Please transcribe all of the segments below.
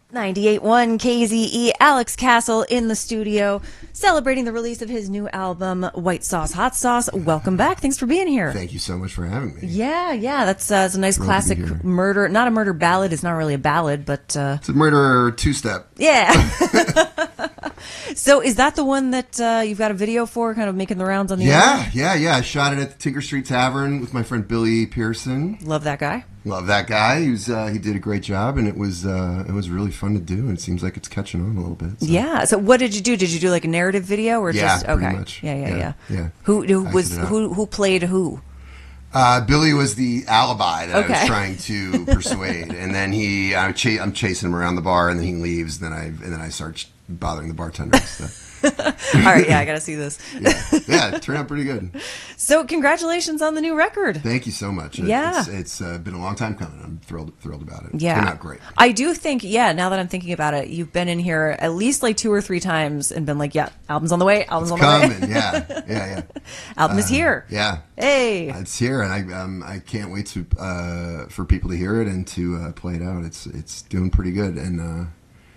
98.1 KZE, Alex Castle in the studio, celebrating the release of his new album, White Sauce, Hot Sauce. Welcome back. Thanks for being here. Thank you so much for having me. Yeah. That's it's a nice classic murder, not a murder ballad. It's not really a ballad, but... it's a murder two-step. Yeah. So is that the one that you've got a video for, kind of making the rounds on the internet? Yeah. I shot it at the Tinker Street Tavern with my friend Billy Pearson. Love that guy. Love that guy. He did a great job, and it was really fun to do. And it seems like it's catching on a little bit. So. Yeah. So what did you do? Did you do like a narrative video, or just okay? Pretty much. Yeah. Who who played who? Billy was the alibi that I was trying to persuade, and then I'm chasing him around the bar, and then he leaves, and then I start bothering the bartender and stuff. All right, I gotta see this. Yeah, it turned out pretty good. So congratulations on the new record. Thank you so much. It's been a long time coming. I'm thrilled about it. Yeah, it came out great. I do think, now that I'm thinking about it, you've been in here at least like 2 or 3 times and been like, album's on the way, Coming. Yeah. Album is here. Yeah. Hey, it's here, and I can't wait to for people to hear it and to play it out. It's doing pretty good, and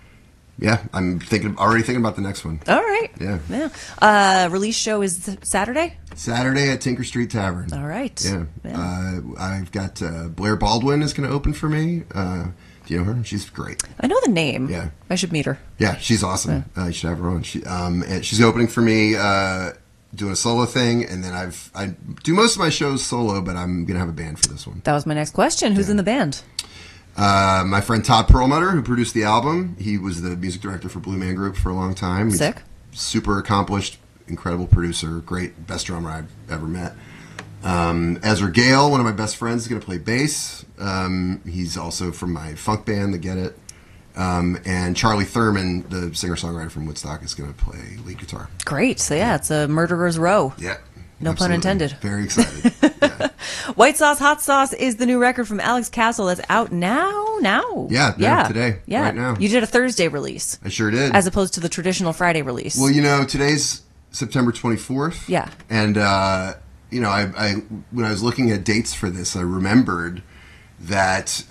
I'm already thinking about the next one. All right. Yeah. Release show is Saturday? Saturday at Tinker Street Tavern. All right. Yeah. I've got Blair Baldwin is going to open for me. Do you know her? She's great. I know the name. Yeah. I should meet her. Yeah, she's awesome. You should have her on. She's opening for me, doing a solo thing, and then I do most of my shows solo, but I'm going to have a band for this one. That was my next question. Who's in the band? My friend Todd Perlmutter, who produced the album. He was the music director for Blue Man Group for a long time. Sick. He's super accomplished, incredible producer, great, best drummer I've ever met. Ezra Gale, one of my best friends, is going to play bass. He's also from my funk band, The Get It. And Charlie Thurman, the singer-songwriter from Woodstock, is going to play lead guitar. Great. So it's a murderer's row. Yeah. No pun intended. Very excited. Yeah. White Sauce, Hot Sauce is the new record from Alex Castle that's out now. Yeah, today. Yeah. Right now. You did a Thursday release. I sure did. As opposed to the traditional Friday release. Well, today's September 24th. Yeah. And, I when I was looking at dates for this, I remembered that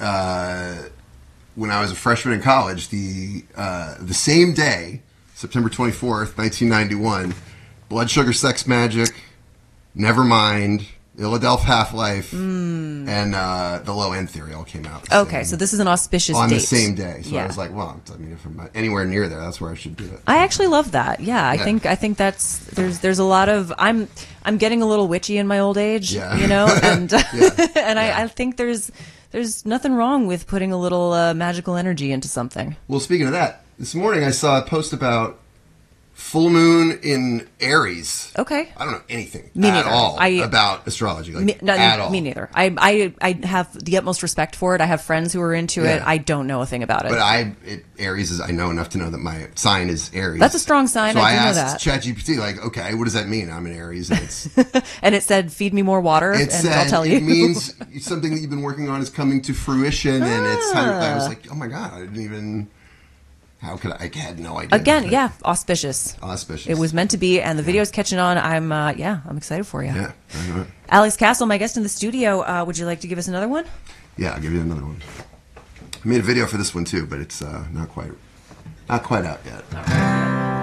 when I was a freshman in college, the same day, September 24th, 1991, Blood Sugar Sex Magik, Nevermind, Illadelph Half-Life, and The Low End Theory all came out. Okay, so this is an auspicious date. On the same day. So I was like, well, if I'm not anywhere near there, that's where I should do it. I actually love that. Yeah, I think that's there's a lot of I'm getting a little witchy in my old age, and I think there's nothing wrong with putting a little magical energy into something. Well, speaking of that, this morning I saw a post about full moon in Aries. Okay. I don't know anything at all about astrology. At all. Me neither. I have the utmost respect for it. I have friends who are into it. I don't know a thing about it. But Aries is, I know enough to know that my sign is Aries. That's a strong sign. So I do know that. asked ChatGPT, okay, what does that mean? I'm an Aries. And it's and it said, feed me more water, I'll tell you. It means something that you've been working on is coming to fruition, and it's kind of, I was like, oh my God, I didn't even... How could I had no idea. Again, auspicious. It was meant to be, and the video's catching on. I'm excited for you. Yeah, I know it. Alex Castle, my guest in the studio. Would you like to give us another one? Yeah, I'll give you another one. I made a video for this one too, but it's not quite out yet.